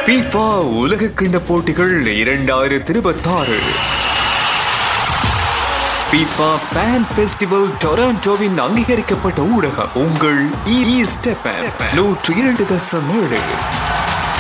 FIFA உலகக்கிண்ண போட்டிகள் 2026. FIFA Fan Festival டொராண்டோவின் அங்கீகரிக்கப்பட்ட ஊடகம் உங்கள் E-Stephen 102.7.